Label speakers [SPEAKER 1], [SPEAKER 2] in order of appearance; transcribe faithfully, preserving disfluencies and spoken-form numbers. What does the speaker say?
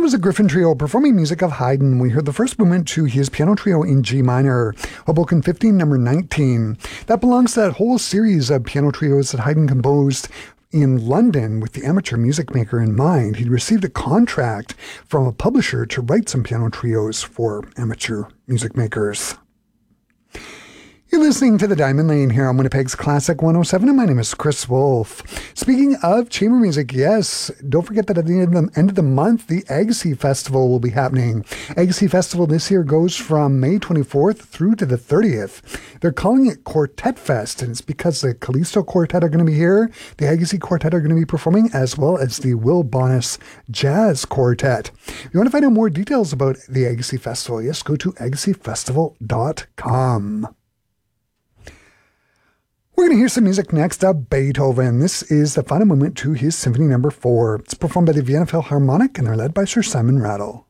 [SPEAKER 1] was the Griffin Trio performing music of Haydn. We heard the first movement to his piano trio in G minor, Hoboken fifteen, number nineteen. That belongs to that whole series of piano trios that Haydn composed in London with the amateur music maker in mind. He'd received a contract from a publisher to write some piano trios for amateur music makers. You're listening to The Diamond Lane here on Winnipeg's Classic one oh seven, and my name is Chris Wolf. Speaking of chamber music, yes, don't forget that at the end of the, end of the month, the Agassiz Festival will be happening. Agassiz Festival this year goes from May twenty-fourth through to the thirtieth. They're calling it Quartet Fest, and it's because the Callisto Quartet are going to be here, the Agassiz Quartet are going to be performing, as well as the Will Bonis Jazz Quartet. If you want to find out more details about the Agassiz Festival, yes, go to agassiz festival dot com. We're going to hear some music next of Beethoven. This is the final movement to his Symphony Number four. It's performed by the Vienna Philharmonic, and they're led by Sir Simon Rattle.